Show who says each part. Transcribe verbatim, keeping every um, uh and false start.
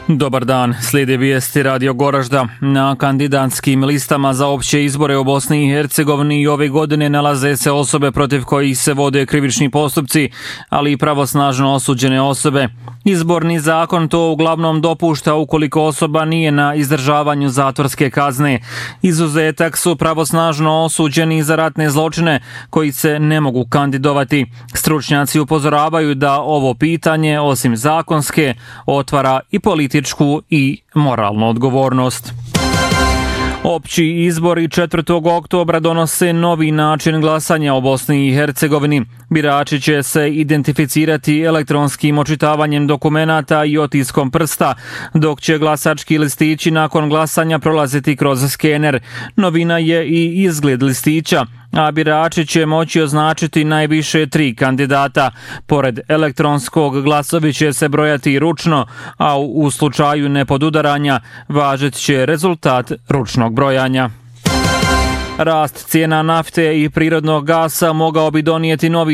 Speaker 1: Dobar dan, slijede vijesti Radio Goražda. Na kandidatskim listama za opće izbore u Bosni i Hercegovini i ove godine nalaze se osobe protiv kojih se vode krivični postupci, ali i pravosnažno osuđene osobe. Izborni zakon to uglavnom dopušta ukoliko osoba nije na izdržavanju zatvorske kazne. Izuzetak su pravosnažno osuđeni za ratne zločine koji se ne mogu kandidovati. Stručnjaci upozoravaju da ovo pitanje, osim zakonske, otvara i političku i moralnu odgovornost. Opći izbori četvrtog oktobra donose novi način glasanja u Bosni i Hercegovini. Birači će se identificirati elektronskim očitavanjem dokumenata i otiskom prsta, dok će glasački listići nakon glasanja prolaziti kroz skener. Novina je i izgled listića, a birači će moći označiti najviše tri kandidata. Pored elektronskog, glasovi će se brojati ručno, a u slučaju nepodudaranja važit će rezultat ručnog brojanja. Rast cijena nafte i prirodnog gasa mogao bi donijeti novi